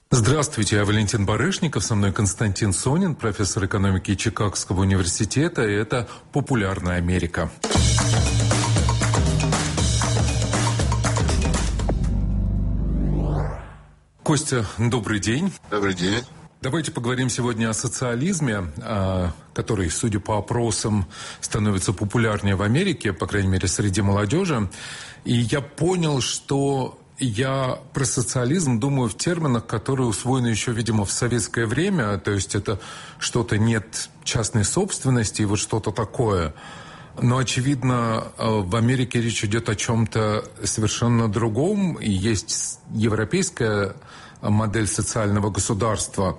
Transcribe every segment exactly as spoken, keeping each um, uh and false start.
Здравствуйте, я Валентин Барышников, со мной Константин Сонин, профессор экономики Чикагского университета, и это «Популярная Америка». Костя, добрый день. Добрый день. Давайте поговорим сегодня о социализме, который, судя по опросам, становится популярнее в Америке, по крайней мере, среди молодежи. И я понял, что я про социализм думаю в терминах, которые усвоены еще, видимо, в советское время. То есть это что-то нет частной собственности и вот что-то такое. Но, очевидно, в Америке речь идет о чем-то совершенно другом. И есть европейская модель социального государства.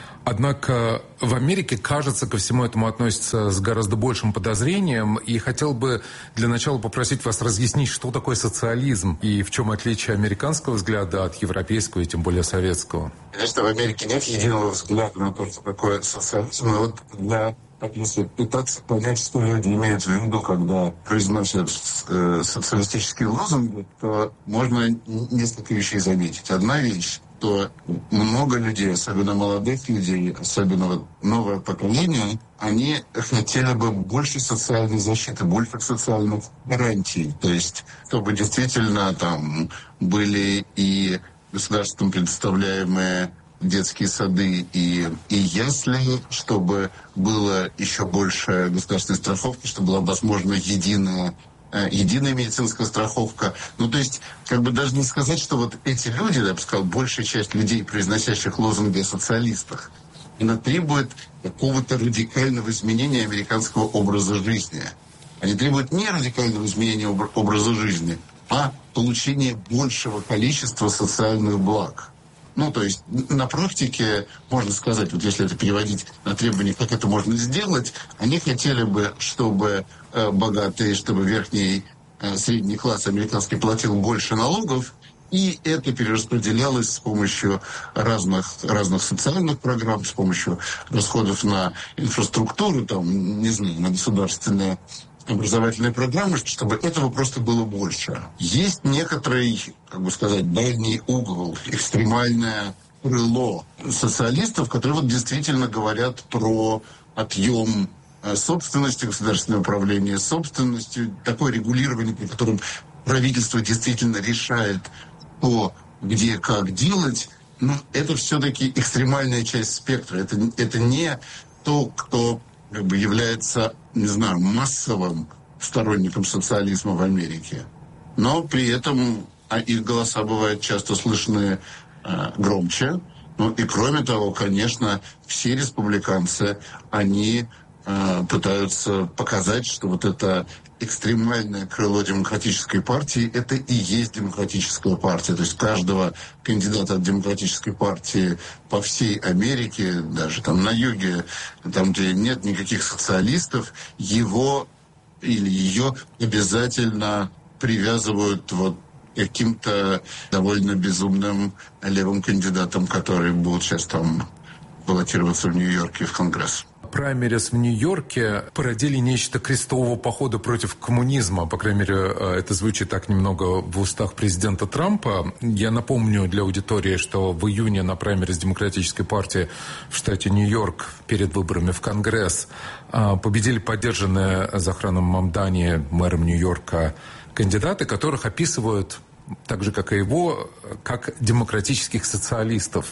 Однако в Америке, кажется, ко всему этому относится с гораздо большим подозрением. И хотел бы для начала попросить вас разъяснить, что такое социализм и в чем отличие американского взгляда от европейского и тем более советского. Конечно, в Америке нет единого взгляда на то, что такое социализм. Но вот для, если пытаться понять, что люди имеют в виду, когда произносят э, социалистические лозунги, то можно несколько вещей заметить. Одна вещь, что много людей, особенно молодых людей, особенно вот новое поколение, они хотели бы больше социальной защиты, больше социальных гарантий. То есть, чтобы действительно там были и государством предоставляемые детские сады и, и ясли, чтобы было еще больше государственной страховки, чтобы была возможна единая единая медицинская страховка. Ну, то есть, как бы даже не сказать, что вот эти люди, я бы сказал, большая часть людей, произносящих лозунги о социалистах, она требует какого-то радикального изменения американского образа жизни. Они требуют не радикального изменения образа жизни, а получения большего количества социальных благ. Ну, то есть на практике, можно сказать, вот если это переводить на требования, как это можно сделать, они хотели бы, чтобы э, богатые, чтобы верхний э, средний класс американский платил больше налогов, и это перераспределялось с помощью разных, разных социальных программ, с помощью расходов на инфраструктуру, там, не знаю, на государственные образовательные программы, чтобы этого просто было больше. Есть некоторый, как бы сказать, дальний угол, экстремальное крыло социалистов, которые вот действительно говорят про отъем собственности, государственное управление собственностью, такое регулирование, при котором правительство действительно решает, то, где, как делать. Но это все-таки экстремальная часть спектра. Это, это не то, кто как бы является, не знаю, массовым сторонником социализма в Америке. Но при этом а их голоса бывают часто слышны э, громче. Ну и кроме того, конечно, все республиканцы, они э, пытаются показать, что вот это экстремальное крыло демократической партии – это и есть демократическая партия. То есть каждого кандидата от демократической партии по всей Америке, даже там на юге, там, где нет никаких социалистов, его или ее обязательно привязывают вот к каким-то довольно безумным левым кандидатам, которые будут сейчас там баллотироваться в Нью-Йорке в Конгресс. Праймерис в Нью-Йорке породили нечто крестового похода против коммунизма. По крайней мере, это звучит так немного в устах президента Трампа. Я напомню для аудитории, что в июне на праймерис Демократической партии в штате Нью-Йорк перед выборами в Конгресс победили поддержанные Захраном Мамдани, мэром Нью-Йорка, кандидаты, которых описывают, так же как и его, как демократических социалистов.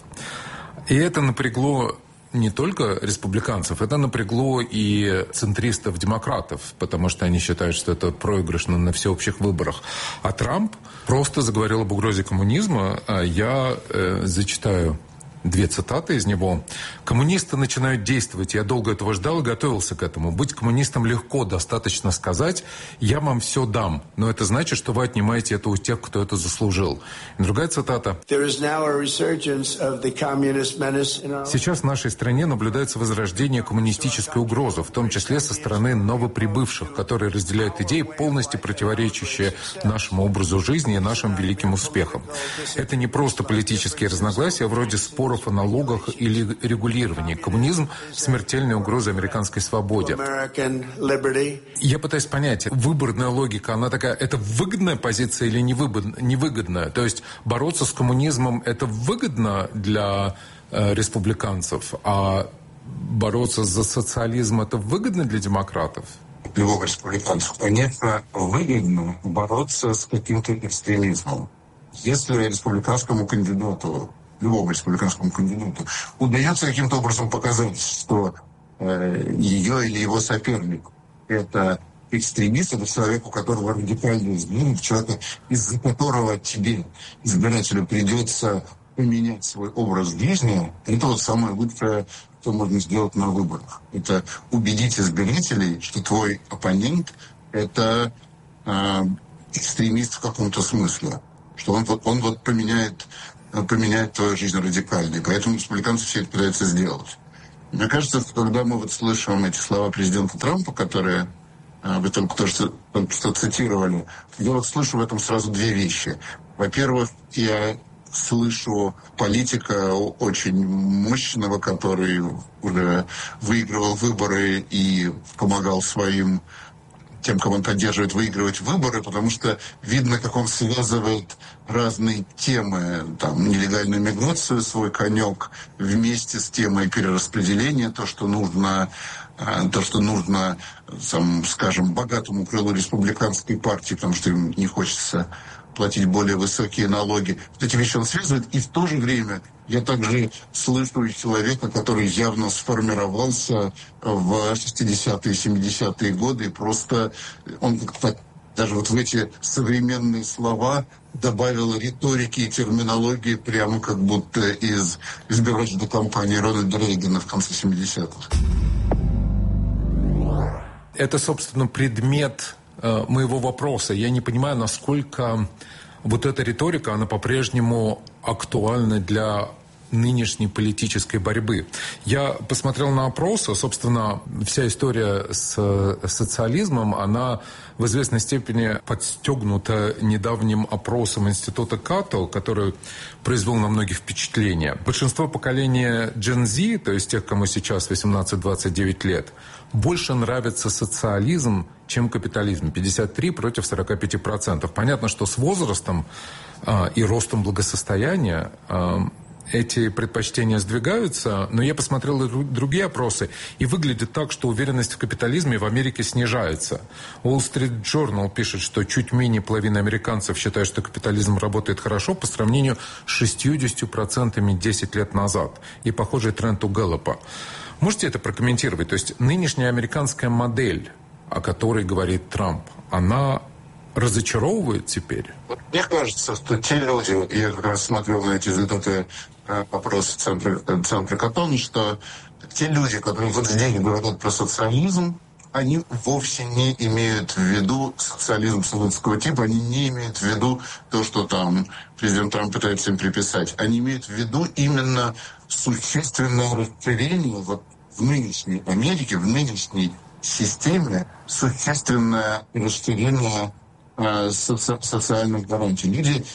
И это напрягло не только республиканцев, это напрягло и центристов-демократов, потому что они считают, что это проигрышно на всеобщих выборах. А Трамп просто заговорил об угрозе коммунизма. Я э, зачитаю две цитаты из него. «Коммунисты начинают действовать. Я долго этого ждал и готовился к этому. Быть коммунистом легко, достаточно сказать: я вам все дам. Но это значит, что вы отнимаете это у тех, кто это заслужил». И другая цитата. «Сейчас в нашей стране наблюдается возрождение коммунистической угрозы, в том числе со стороны новоприбывших, которые разделяют идеи, полностью противоречащие нашему образу жизни и нашим великим успехам. Это не просто политические разногласия вроде спора переговоров о налогах или регулировании. Коммунизм – смертельная угроза американской свободе. Я пытаюсь понять, выборная логика, она такая, это выгодная позиция или невыгодная? То есть бороться с коммунизмом – это выгодно для э, республиканцев, а бороться за социализм – это выгодно для демократов? Любого республиканцу, конечно, выгодно бороться с каким-то экстремизмом. Если республиканскому кандидату, любому республиканскому кандидату, удается каким-то образом показать, что э, ее или его соперник – это экстремист, это человек, у которого радикальный взгляд, человек, из-за которого тебе, избирателю, придется поменять свой образ жизни, это вот самое лучшее, что можно сделать на выборах. Это убедить избирателей, что твой оппонент – это э, экстремист в каком-то смысле, что он, он вот поменяет, поменяет твою жизнь радикально. И поэтому республиканцы все это пытаются сделать. Мне кажется, что когда мы вот слышим эти слова президента Трампа, которые э, вы только, то, что, только что цитировали, я вот слышу в этом сразу две вещи. Во-первых, я слышу политика очень мощного, который уже выигрывал выборы и помогал своим, тем, кого он поддерживает, выигрывать выборы, потому что видно, как он связывает разные темы, там, нелегальную миграцию, свой конек, вместе с темой перераспределения, то, что нужно, то, что нужно, там, скажем, богатому крылу республиканской партии, потому что им не хочется платить более высокие налоги. Вот эти вещи он связывает, и в то же время я также слышу человека, который явно сформировался в шестидесятые, семидесятые годы, и просто он как-то даже вот в эти современные слова добавил риторики и терминологии прямо как будто из избирательной кампании Рональда Рейгана в конце семидесятых. Это, собственно, предмет моего вопроса. Я не понимаю, насколько вот эта риторика, она по-прежнему актуальна для нынешней политической борьбы. Я посмотрел на опросы, собственно, вся история с социализмом, она в известной степени подстегнута недавним опросом Института Като, который произвел на многих впечатление. Большинство поколения Gen Z, то есть тех, кому сейчас восемнадцать-двадцать девять лет, больше нравится социализм, чем капитализм. пятьдесят три против сорок пять процентов. Понятно, что с возрастом э, и ростом благосостояния э, эти предпочтения сдвигаются, но я посмотрел и другие опросы, и выглядит так, что уверенность в капитализме в Америке снижается. Wall Street Journal пишет, что чуть менее половины американцев считают, что капитализм работает хорошо по сравнению с шестьюдесятью процентами десять лет назад. И похожий тренд у Гэллопа. Можете это прокомментировать? То есть нынешняя американская модель, о которой говорит Трамп, она разочаровывает теперь? Мне кажется, что те люди, я как раз смотрел на эти результаты опроса центра, центра Катон, что те люди, которые вот здесь говорят про социализм, они вовсе не имеют в виду социализм советского типа, они не имеют в виду то, что там президент Трамп пытается им приписать. Они имеют в виду именно существенное расширение вот в нынешней Америке, в нынешней системе, существенное расширение э, соци- социальных гарантий. Люди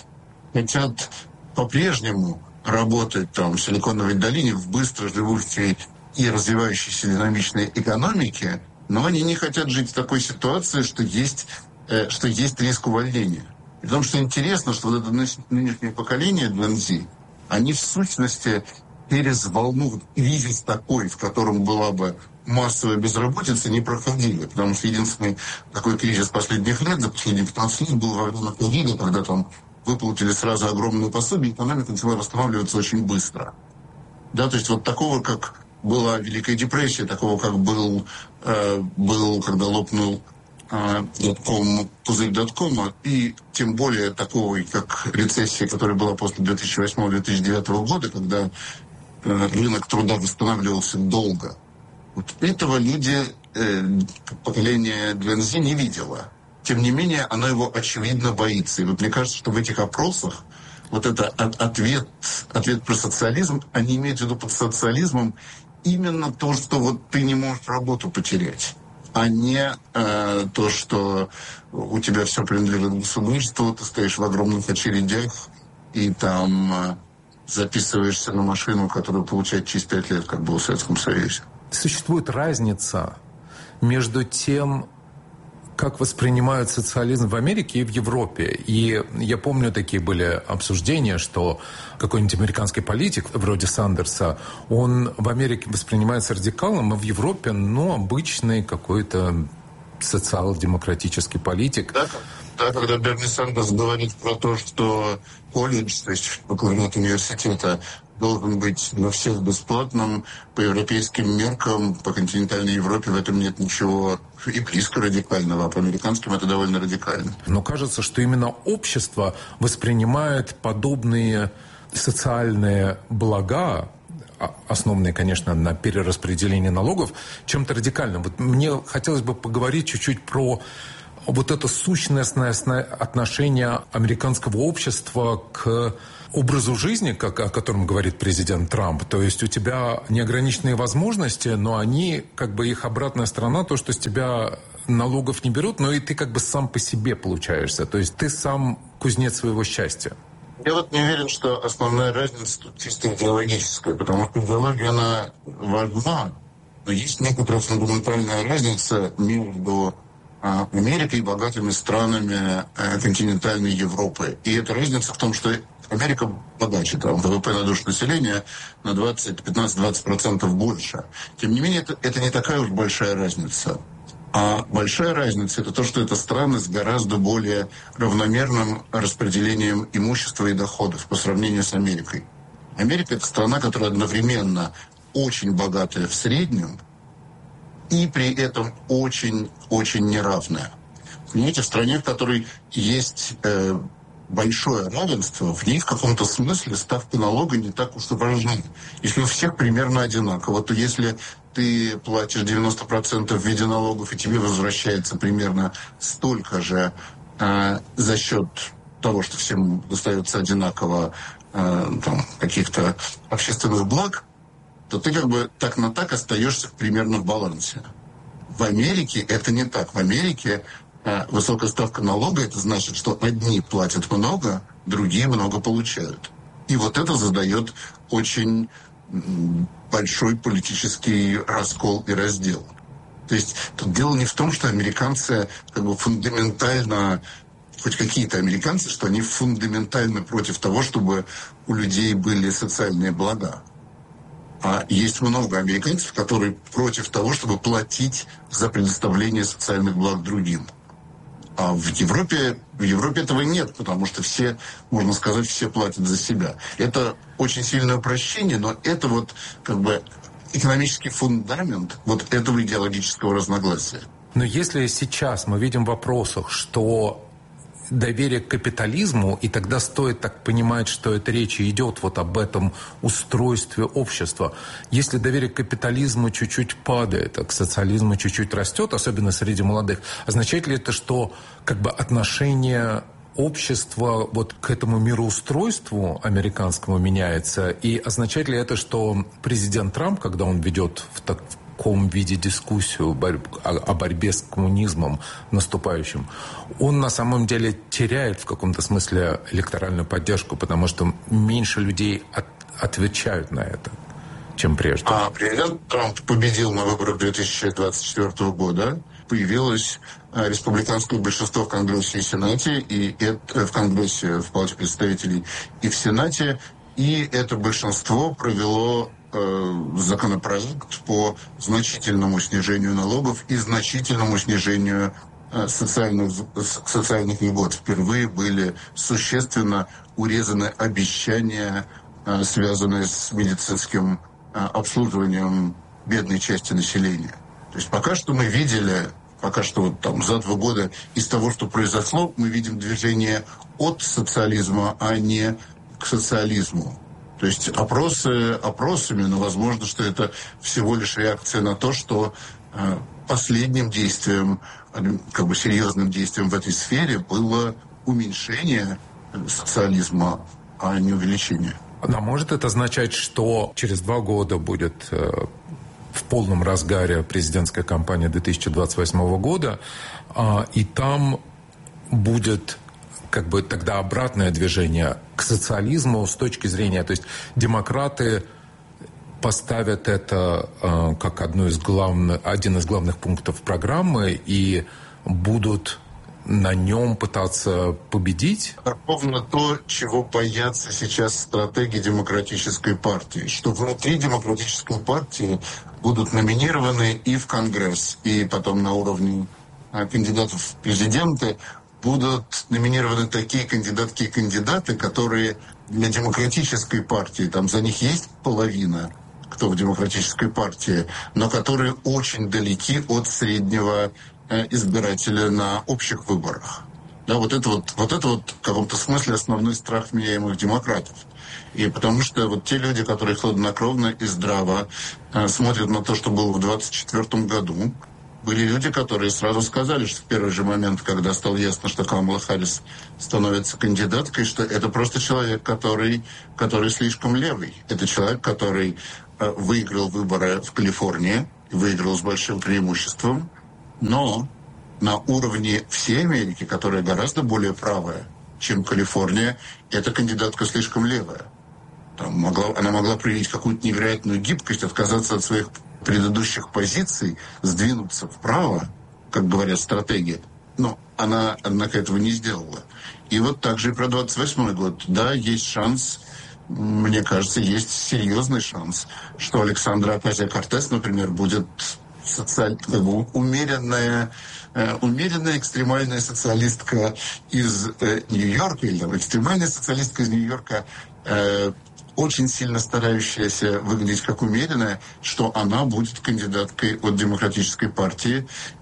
хотят по-прежнему работать там в Силиконовой долине, в быстро живущей и развивающейся динамичной экономике, но они не хотят жить в такой ситуации, что есть, э, что есть риск увольнения. И потому что интересно, что вот это нынешнее поколение Gen Z, они в сущности через волну, кризис такой, в котором была бы массовая безработица, не проходили. Потому что единственный такой кризис последних лет, за последние пятнадцать лет, был во время ковида, когда там выплатили сразу огромные пособия, экономика начала восстанавливаться очень быстро. Да, то есть вот такого, как была Великая депрессия, такого, как был, э, был когда лопнул э, дотком, пузырь доткома, и тем более такого, как рецессия, которая была после две тысячи восьмого - две тысячи девятого года, когда э, рынок труда восстанавливался долго. Вот этого люди, э, поколение Gen Z не видело. Тем не менее, оно его очевидно боится. И вот мне кажется, что в этих опросах вот это от, ответ, ответ про социализм, они имеют в виду под социализмом именно то, что вот ты не можешь работу потерять, а не э, то, что у тебя все принадлежит государству, ты стоишь в огромных очередях, и там записываешься на машину, которую получать через пять лет, как было в Советском Союзе. Существует разница между тем, как воспринимают социализм в Америке и в Европе. И я помню, такие были обсуждения, что какой-нибудь американский политик, вроде Сандерса, он в Америке воспринимается радикалом, а в Европе, ну, обычный какой-то социал-демократический политик. Да, да, когда Берни Сандерс говорит про то, что колледж, то есть бакалавриат университета, должен быть на всех бесплатным, по европейским меркам, по континентальной Европе в этом нет ничего и близко радикального, а по американским это довольно радикально. Но кажется, что именно общество воспринимает подобные социальные блага, основанные, конечно, на перераспределении налогов, чем-то радикальным. Вот мне хотелось бы поговорить чуть-чуть про вот это сущностное отношение американского общества к образу жизни, как, о котором говорит президент Трамп. То есть у тебя неограниченные возможности, но они, как бы их обратная сторона, то, что с тебя налогов не берут, но и ты как бы сам по себе получаешься. То есть ты сам кузнец своего счастья. Я вот не уверен, что основная разница тут чисто идеологическая, потому что идеология, она важна, но есть некоторая фундаментальная разница между Америкой и богатыми странами континентальной Европы. И эта разница в том, что Америка богаче, там ВВП на душу населения на двадцать, пятнадцать-двадцать процентов больше. Тем не менее, это, это не такая уж большая разница. А большая разница – это то, что это страны с гораздо более равномерным распределением имущества и доходов по сравнению с Америкой. Америка – это страна, которая одновременно очень богатая в среднем и при этом очень-очень неравная. Понимаете, в стране, в которой есть э, большое равенство, в ней в каком-то смысле ставка налога не так уж и важна. Если у всех примерно одинаково, то если ты платишь девяносто процентов в виде налогов, и тебе возвращается примерно столько же э, за счет того, что всем достается одинаково э, там, каких-то общественных благ, то ты как бы так на так остаешься примерно в балансе. В Америке это не так. В Америке э, высокая ставка налога, это значит, что одни платят много, другие много получают. И вот это задает очень большой политический раскол и раздел. То есть тут дело не в том, что американцы как бы фундаментально, хоть какие-то американцы, что они фундаментально против того, чтобы у людей были социальные блага. А есть много американцев, которые против того, чтобы платить за предоставление социальных благ другим. А в Европе, в Европе этого нет, потому что все, можно сказать, все платят за себя. Это очень сильное упрощение, но это вот как бы экономический фундамент вот этого идеологического разногласия. Но если сейчас мы видим в вопросах, что доверие к капитализму, и тогда стоит так понимать, что это речь идет вот об этом устройстве общества. Если доверие к капитализму чуть-чуть падает, а к социализму чуть-чуть растет, особенно среди молодых, означает ли это, что как бы отношение общества вот к этому мироустройству американскому меняется? И означает ли это, что президент Трамп, когда он ведет в так в таком виде дискуссию о борьбе с коммунизмом наступающим, он на самом деле теряет в каком-то смысле электоральную поддержку, потому что меньше людей от, отвечают на это, чем прежде. А президент Трамп победил на выборах две тысячи двадцать четвёртого года. Появилось республиканское большинство в Конгрессе и Сенате, и это, в Конгрессе, в Палате представителей и в Сенате, и это большинство провело законопроект по значительному снижению налогов и значительному снижению социальных, социальных льгот. Впервые были существенно урезаны обещания, связанные с медицинским обслуживанием бедной части населения. То есть пока что мы видели, пока что вот там за два года из того, что произошло, мы видим движение от социализма, а не к социализму. То есть опросы опросами, но возможно, что это всего лишь реакция на то, что э, последним действием, как бы серьезным действием в этой сфере было уменьшение социализма, а не увеличение. А может это означать, что через два года будет э, в полном разгаре президентская кампания две тысячи двадцать восьмого года, э, и там будет как бы тогда обратное движение к социализму с точки зрения, то есть демократы поставят это э, как одну из главных, один из главных пунктов программы и будут на нем пытаться победить? Ровно то, чего боятся сейчас стратеги Демократической партии, что внутри Демократической партии будут номинированы и в Конгресс, и потом на уровне кандидатов в президенты будут номинированы такие кандидатки и кандидаты, которые для Демократической партии, там за них есть половина, кто в Демократической партии, но которые очень далеки от среднего избирателя на общих выборах. Да, вот это вот, вот это вот в каком-то смысле основной страх вменяемых демократов. И потому что вот те люди, которые хладнокровно и здраво э, смотрят на то, что было в двадцать четвёртом году, были люди, которые сразу сказали, что в первый же момент, когда стало ясно, что Камала Харрис становится кандидаткой, что это просто человек, который, который слишком левый. Это человек, который э, выиграл выборы в Калифорнии, выиграл с большим преимуществом, но на уровне всей Америки, которая гораздо более правая, чем Калифорния, эта кандидатка слишком левая. Там могла, она могла проявить какую-то невероятную гибкость, отказаться от своих предыдущих позиций, сдвинуться вправо, как говорят стратеги. Но она, однако, этого не сделала. И вот так же и про двадцать восьмой год. Да, есть шанс, мне кажется, есть серьезный шанс, что Александра Окасио-Кортес, например, будет социаль... как бы умеренная, э, умеренная экстремальная социалистка из э, Нью-Йорка, или там, экстремальная социалистка из Нью-Йорка, э, очень сильно старающаяся выглядеть как умеренная, что она будет кандидаткой от Демократической партии.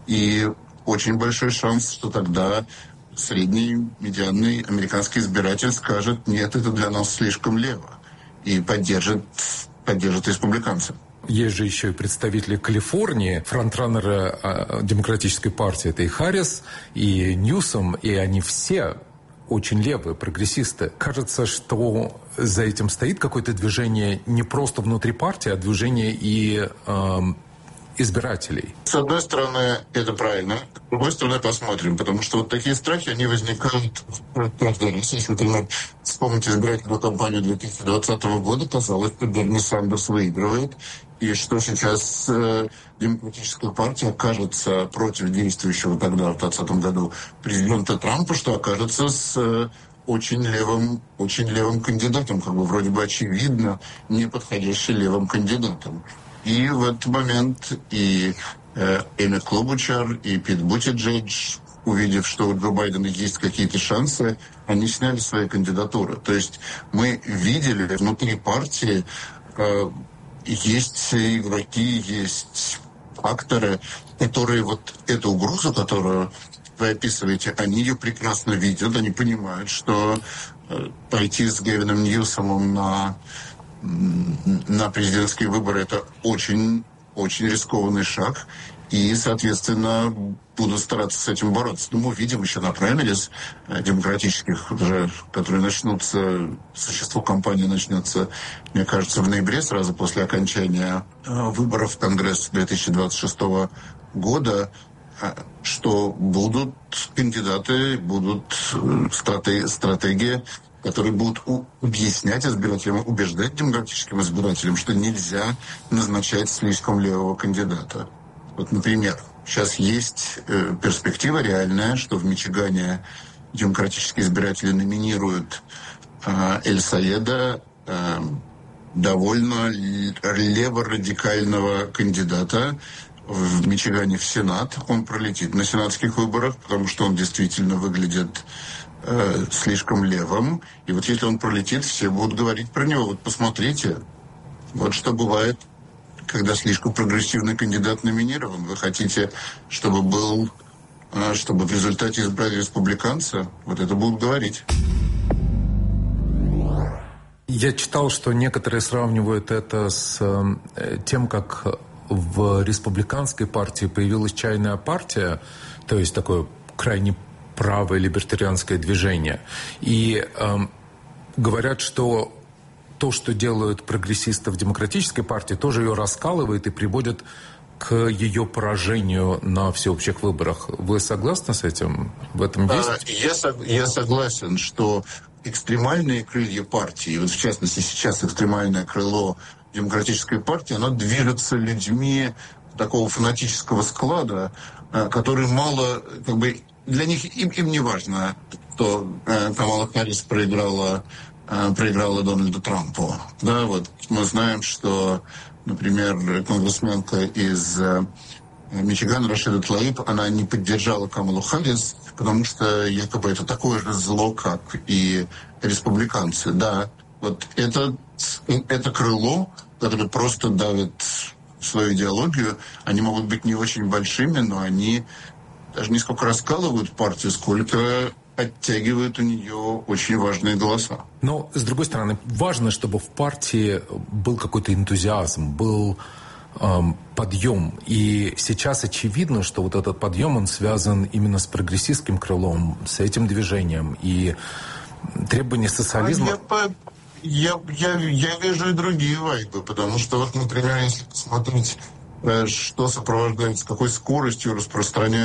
И очень большой шанс, что тогда средний, медианный американский избиратель скажет: нет, это для нас слишком лево, и поддержит, поддержит республиканцев. Есть же еще и представители Калифорнии, фронтранеры э, Демократической партии. Это и Харрис, и Ньюсом, и они все очень левые, прогрессисты. Кажется, что за этим стоит какое-то движение не просто внутри партии, а движение и э, избирателей. С одной стороны, это правильно. С другой стороны, посмотрим. Потому что вот такие страхи, они возникают каждый раз. Если, например, вспомнить избирательную кампанию две тысячи двадцатого года, казалось, что Берни Сандерс выигрывает. И что сейчас э, Демократическая партия окажется против действующего тогда, в двадцатом году, президента Трампа, что окажется с э, очень левым, очень левым кандидатом, как бы вроде бы очевидно не подходящий левым кандидатом. И в этот момент и э, Эми Клобучар, и Пит Бутиджедж, увидев, что у Джо Байдена есть какие-то шансы, они сняли свои кандидатуры. То есть мы видели внутри партии э, есть игроки, есть факторы, которые вот эту угрозу, которую вы описываете, они ее прекрасно видят, они понимают, что э, пойти с Гевином Ньюсомом на на президентские выборы — это очень, очень рискованный шаг. И, соответственно, будут стараться с этим бороться. Но мы увидим еще на праймерис демократических, уже, которые начнутся, существо кампании начнется, мне кажется, в ноябре, сразу после окончания выборов в Конгресс две тысячи двадцать шестого года, что будут кандидаты, будут стратеги, стратегии, которые будут объяснять избирателям, убеждать демократическим избирателям, что нельзя назначать слишком левого кандидата. Вот, например, сейчас есть э, перспектива реальная, что в Мичигане демократические избиратели номинируют э, Эль Саеда, э, довольно леворадикального кандидата в Мичигане в Сенат. Он пролетит на сенатских выборах, потому что он действительно выглядит э, слишком левым. И вот если он пролетит, все будут говорить про него. Вот посмотрите, вот что бывает, когда слишком прогрессивный кандидат номинирован. Вы хотите, чтобы был, чтобы в результате избрали республиканца? Вот это будут говорить. Я читал, что некоторые сравнивают это с тем, как в республиканской партии появилась чайная партия, то есть такое крайне правое либертарианское движение. И э, говорят, что то, что делают прогрессисты в демократической партии, тоже ее раскалывает и приводит к ее поражению на всеобщих выборах. Вы согласны с этим? В этом есть? Я, я согласен, что экстремальные крылья партии, вот в частности сейчас экстремальное крыло Демократической партии, оно движется людьми такого фанатического склада, который мало, как бы, для них им, им не важно, что Камала Харрис проиграла, проиграла Дональду Трампу. Да, вот мы знаем, что, например, конгрессменка из Мичигана Рашида Тлаиб, она не поддержала Камалу Харрис, потому что якобы это такое же зло, как и республиканцы. Да, вот это, это крыло, которое просто давит свою идеологию, они могут быть не очень большими, но они даже не сколько раскалывают партию, сколько оттягивают у нее очень важные голоса. Но, с другой стороны, важно, чтобы в партии был какой-то энтузиазм, был эм, подъем. И сейчас очевидно, что вот этот подъем, он связан именно с прогрессистским крылом, с этим движением. И требования социализма... А я, я, я, я вижу и другие вайбы, потому что, вот, например, если посмотреть, что сопровождает, с какой скоростью распространяется